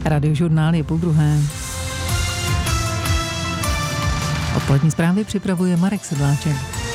Radiožurnál je 12:30. Odpolední zprávy připravuje Marek Sedláček.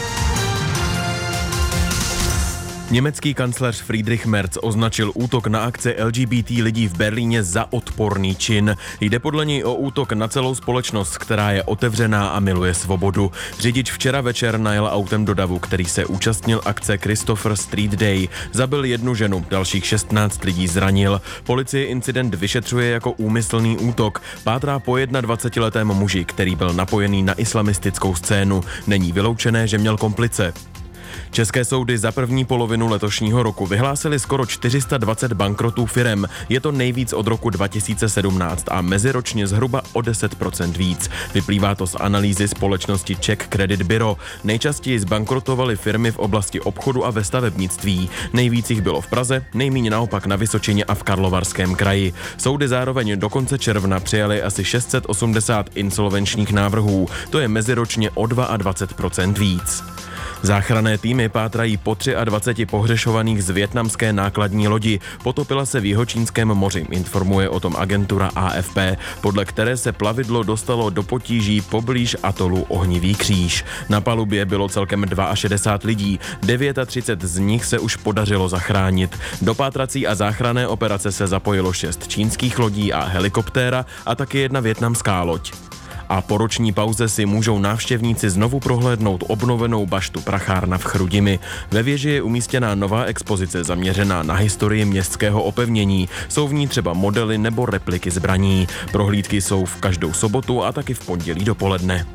Německý kancléř Friedrich Merz označil útok na akce LGBT lidí v Berlíně za odporný čin. Jde podle něj o útok na celou společnost, která je otevřená a miluje svobodu. Řidič včera večer najel autem do davu, který se účastnil akce Christopher Street Day. Zabil jednu ženu, dalších 16 lidí zranil. Policie incident vyšetřuje jako úmyslný útok. Pátrá po 21letém muži, který byl napojený na islamistickou scénu. Není vyloučené, že měl komplice. České soudy za první polovinu letošního roku vyhlásily skoro 420 bankrotů firem. Je to nejvíc od roku 2017 a meziročně zhruba o 10% víc. Vyplývá to z analýzy společnosti Czech Credit Bureau. Nejčastěji zbankrotovaly firmy v oblasti obchodu a ve stavebnictví. Nejvíc jich bylo v Praze, nejméně naopak na Vysočině a v Karlovarském kraji. Soudy zároveň do konce června přijaly asi 680 insolvenčních návrhů. To je meziročně o 22% víc. Záchranné týmy pátrají po 23 pohřešovaných z vietnamské nákladní lodi. Potopila se v Jihočínském moři, informuje o tom agentura AFP, podle které se plavidlo dostalo do potíží poblíž atolu Ohnivý kříž. Na palubě bylo celkem 62 lidí, 39 z nich se už podařilo zachránit. Do pátrací a záchranné operace se zapojilo 6 čínských lodí a helikoptéra a taky jedna vietnamská loď. A po roční pauze si můžou návštěvníci znovu prohlédnout obnovenou baštu Prachárna v Chrudimi. Ve věži je umístěná nová expozice zaměřená na historii městského opevnění. Jsou v ní třeba modely nebo repliky zbraní. Prohlídky jsou v každou sobotu a taky v pondělí dopoledne.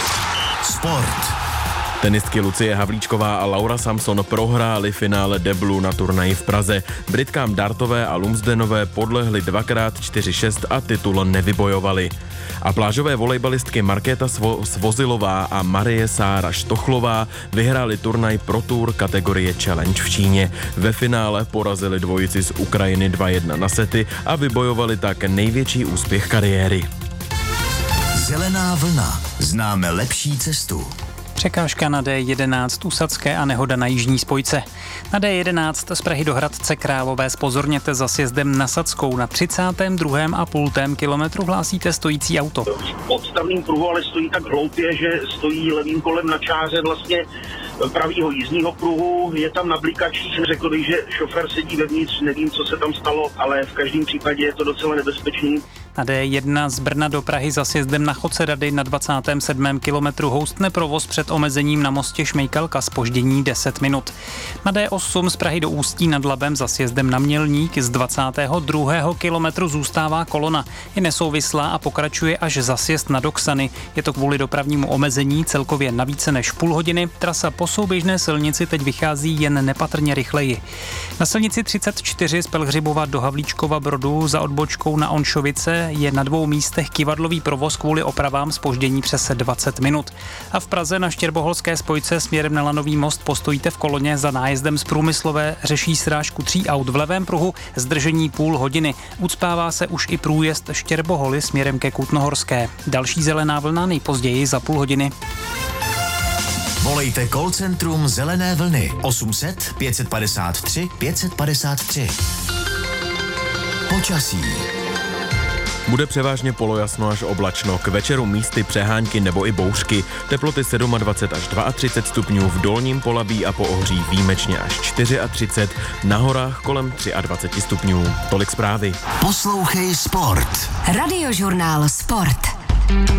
Sport. Tenistky Lucie Havlíčková a Laura Samson prohrály finále deblu na turnaji v Praze. Britkám Dartové a Lumsdenové podlehly 2x 4-6 a titul nevybojovali. A plážové volejbalistky Markéta Svozilová a Marie Sára Štochlová vyhrály turnaj Pro Tour kategorie Challenge v Číně. Ve finále porazili dvojici z Ukrajiny 2-1 na sety a vybojovali tak největší úspěch kariéry. Zelená vlna. Známe lepší cestu. Překážka na D11 u Sadské a nehoda na jižní spojce. Na D11 z Prahy do Hradce Králové zpozorněte za sjezdem na Sadskou. Na 32,5 kilometru hlásíte stojící auto. V podstavným pruhu ale stojí tak hloupě, že stojí levým kolem na čáře vlastně pravýho jízdního pruhu. Je tam na blikačích, řekl bych, že šofér sedí vevnitř, nevím, co se tam stalo, ale v každém případě je to docela nebezpečný. Na D1 z Brna do Prahy za sjezdem na Chodce Rady na 27. kilometru houstne provoz před omezením na mostě Šmejkalka, zpoždění 10 minut. Na D8 z Prahy do Ústí nad Labem za sjezdem na Mělník z 22. kilometru zůstává kolona. Je nesouvislá a pokračuje až za sjezd na Doksany. Je to kvůli dopravnímu omezení celkově na více než půl hodiny. Trasa po souběžné silnici teď vychází jen nepatrně rychleji. Na silnici 34 z Pelhřibova do Havlíčkova Brodu za odbočkou na Onšovice je na 2 místech kyvadlový provoz kvůli opravám zpoždění přes 20 minut. A v Praze na Štěrboholské spojce směrem na Lanový most postojíte v koloně za nájezdem z Průmyslové, řeší srážku 3 aut v levém pruhu, zdržení půl hodiny. Ucpává se už i průjezd Štěrboholy směrem ke Kutnohorské. Další zelená vlna nejpozději za půl hodiny. Volejte call centrum Zelené vlny 800 553 553. Počasí. Bude převážně polojasno až oblačno, k večeru místy přehánky nebo i bouřky. Teploty 27 až 32 stupňů, v Dolním Polabí a Poohří výjimečně až 34, na horách kolem 23 stupňů. Tolik zprávy. Poslouchej Sport. Radiožurnál Sport.